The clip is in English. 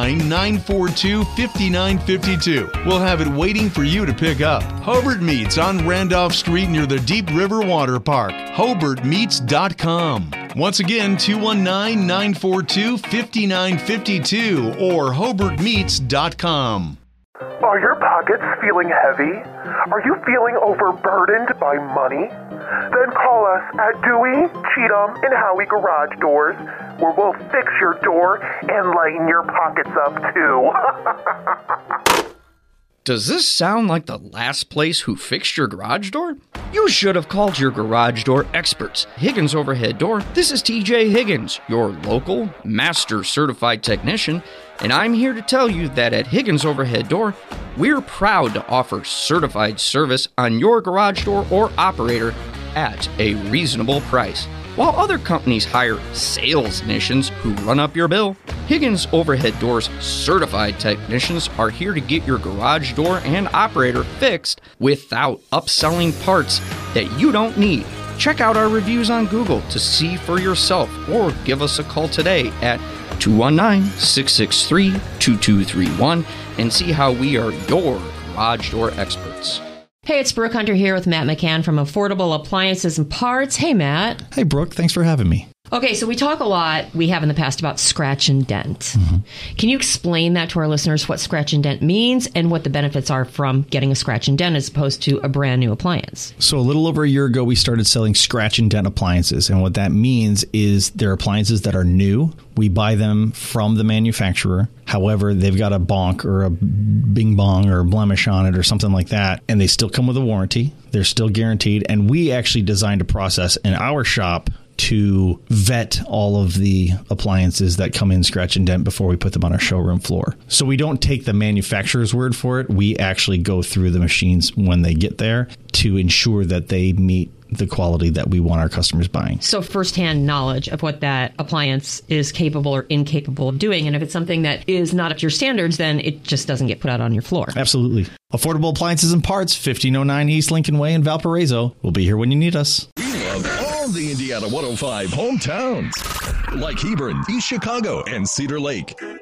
219-942-5952. We'll have it waiting for you to pick up. Hobart Meats on Randolph Street near the Deep River Water Park. HobartMeats.com. Once again, 219-942-5952 or HobartMeats.com. Are your pockets feeling heavy? Are you feeling overburdened by money? Then call us at Dewey, Cheatham, and Howie Garage Doors, where we'll fix your door and lighten your pockets up too. Does this sound like the last place who fixed your garage door? You should have called your garage door experts. Higgins Overhead Door. This is TJ Higgins, your local master certified technician, and I'm here to tell you that at Higgins Overhead Door, we're proud to offer certified service on your garage door or operator at a reasonable price. While other companies hire sales technicians who run up your bill, Higgins Overhead Doors certified technicians are here to get your garage door and operator fixed without upselling parts that you don't need. Check out our reviews on Google to see for yourself or give us a call today at 219-663-2231 and see how we are your garage door experts. Hey, it's Brooke Hunter here with Matt McCann from Affordable Appliances and Parts. Hey, Matt. Hey, Brooke. Thanks for having me. Okay, so we talk a lot, we have in the past, about scratch and dent. Mm-hmm. Can you explain that to our listeners, what scratch and dent means and what the benefits are from getting a scratch and dent as opposed to a brand new appliance? So a little over a year ago, we started selling scratch and dent appliances. And what that means is they're appliances that are new. We buy them from the manufacturer. However, they've got a bonk or a bing bong or a blemish on it or something like that. And they still come with a warranty. They're still guaranteed. And we actually designed a process in our shop to vet all of the appliances that come in scratch and dent before we put them on our showroom floor. So we don't take the manufacturer's word for it. We actually go through the machines when they get there to ensure that they meet the quality that we want our customers buying. So firsthand knowledge of what that appliance is capable or incapable of doing. And if it's something that is not up to your standards, then it just doesn't get put out on your floor. Absolutely. Affordable Appliances and Parts, 1509 East Lincoln Way in Valparaiso. We'll be here when you need us. The Indiana 105 hometowns, like Hebron, East Chicago, and Cedar Lake.